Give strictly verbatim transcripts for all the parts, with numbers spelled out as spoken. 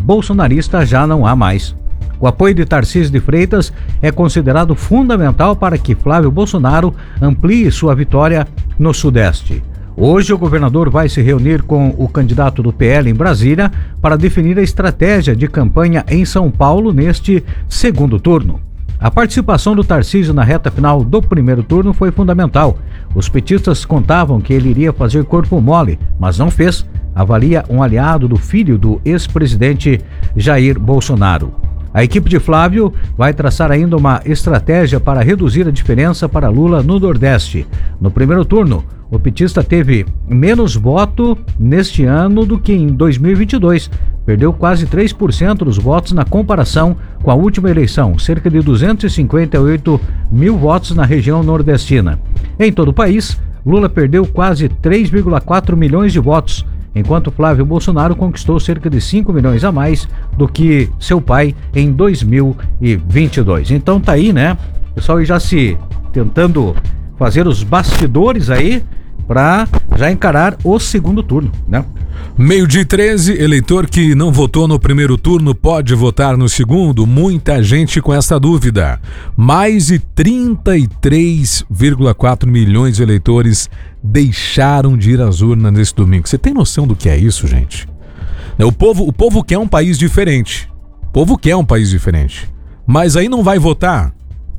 bolsonarista já não há mais. O apoio de Tarcísio de Freitas é considerado fundamental para que Flávio Bolsonaro amplie sua vitória no Sudeste. Hoje, o governador vai se reunir com o candidato do P L em Brasília para definir a estratégia de campanha em São Paulo neste segundo turno. A participação do Tarcísio na reta final do primeiro turno foi fundamental. Os petistas contavam que ele iria fazer corpo mole, mas não fez, avalia um aliado do filho do ex-presidente Jair Bolsonaro. A equipe de Flávio vai traçar ainda uma estratégia para reduzir a diferença para Lula no Nordeste. No primeiro turno, o petista teve menos voto neste ano do que em dois mil e vinte e dois. Perdeu quase três por cento dos votos na comparação com a última eleição, cerca de duzentos e cinquenta e oito mil votos na região nordestina. Em todo o país, Lula perdeu quase três vírgula quatro milhões de votos, enquanto Flávio Bolsonaro conquistou cerca de cinco milhões a mais do que seu pai em dois mil e vinte e dois. Então tá aí, né? O pessoal já se tentando fazer os bastidores aí para já encarar o segundo turno, né? Meio-dia e treze, eleitor que não votou no primeiro turno pode votar no segundo? Muita gente com essa dúvida. Mais de trinta e três vírgula quatro milhões de eleitores deixaram de ir às urnas nesse domingo. Você tem noção do que é isso, gente? O povo, o povo quer um país diferente. O povo quer um país diferente. Mas aí não vai votar?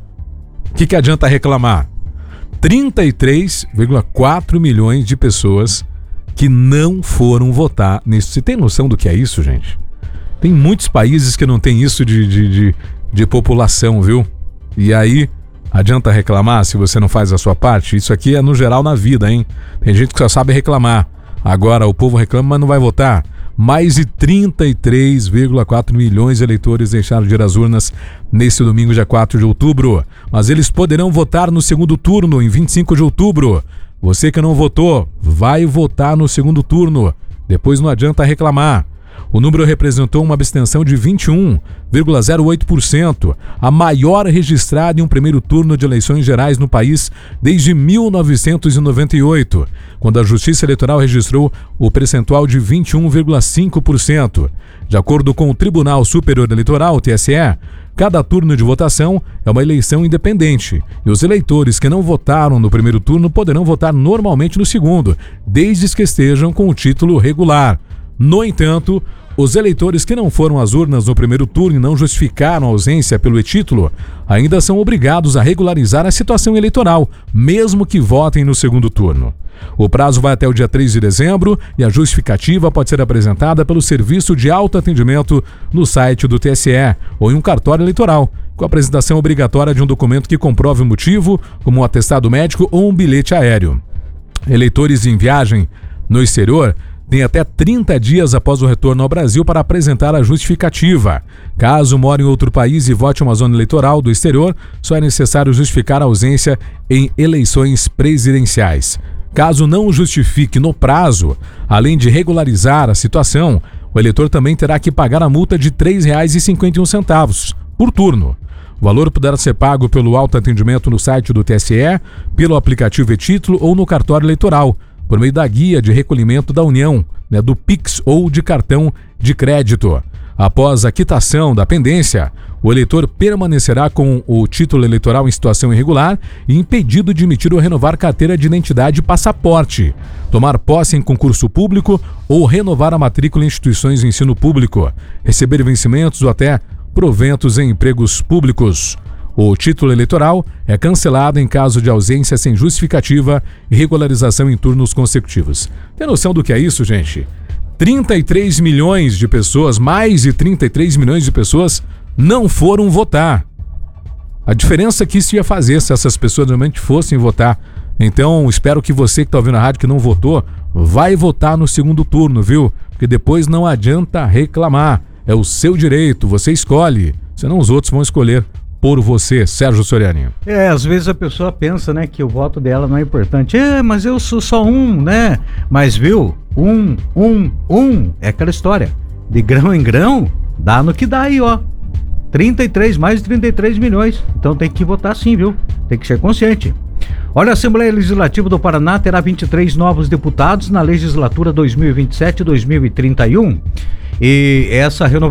O que, que adianta reclamar? trinta e três vírgula quatro milhões de pessoas que não foram votar nisso. Você tem noção do que é isso, gente? Tem muitos países que não tem isso de, de, de, de população, viu? E aí, adianta reclamar se você não faz a sua parte? Isso aqui é no geral na vida, hein? Tem gente que só sabe reclamar. Agora o povo reclama, mas não vai votar. Mais de trinta e três vírgula quatro milhões de eleitores deixaram de ir às urnas nesse domingo, dia quatro de outubro. Mas eles poderão votar no segundo turno, em vinte e cinco de outubro. Você que não votou, vai votar no segundo turno. Depois não adianta reclamar. O número representou uma abstenção de vinte e um vírgula zero oito por cento, a maior registrada em um primeiro turno de eleições gerais no país desde mil novecentos e noventa e oito, quando a Justiça Eleitoral registrou o percentual de vinte e um vírgula cinco por cento. De acordo com o Tribunal Superior Eleitoral, T S E, cada turno de votação é uma eleição independente e os eleitores que não votaram no primeiro turno poderão votar normalmente no segundo, desde que estejam com o título regular. No entanto, os eleitores que não foram às urnas no primeiro turno e não justificaram a ausência pelo e-título ainda são obrigados a regularizar a situação eleitoral, mesmo que votem no segundo turno. O prazo vai até o dia três de dezembro e a justificativa pode ser apresentada pelo Serviço de Autoatendimento no site do T S E ou em um cartório eleitoral, com a apresentação obrigatória de um documento que comprove o motivo, como um atestado médico ou um bilhete aéreo. Eleitores em viagem no exterior tem até trinta dias após o retorno ao Brasil para apresentar a justificativa. Caso more em outro país e vote em uma zona eleitoral do exterior, só é necessário justificar a ausência em eleições presidenciais. Caso não justifique no prazo, além de regularizar a situação, o eleitor também terá que pagar a multa de três reais e cinquenta e um centavos por turno. O valor poderá ser pago pelo autoatendimento no site do T S E, pelo aplicativo e-título ou no cartório eleitoral, por meio da guia de recolhimento da União, né, do Pix ou de cartão de crédito. Após a quitação da pendência, o eleitor permanecerá com o título eleitoral em situação irregular e impedido de emitir ou renovar carteira de identidade e passaporte, tomar posse em concurso público ou renovar a matrícula em instituições de ensino público, receber vencimentos ou até proventos em empregos públicos. O título eleitoral é cancelado em caso de ausência sem justificativa e regularização em turnos consecutivos. Tem noção do que é isso, gente? trinta e três milhões de pessoas, mais de trinta e três milhões de pessoas não foram votar. A diferença que isso ia fazer se essas pessoas realmente fossem votar. Então, espero que você que está ouvindo a rádio que não votou, vai votar no segundo turno, viu? Porque depois não adianta reclamar. É o seu direito, você escolhe. Senão os outros vão escolher por você, Sérgio Soriani. É, às vezes a pessoa pensa, né, que o voto dela não é importante. É, mas eu sou só um, né? Mas viu, um, um, um, é aquela história. De grão em grão, dá no que dá aí, ó. trinta e três, mais de trinta e três milhões. Então tem que votar sim, viu? Tem que ser consciente. Olha, a Assembleia Legislativa do Paraná terá vinte e três novos deputados na legislatura dois mil e vinte e sete a dois mil e trinta e um. E essa renovação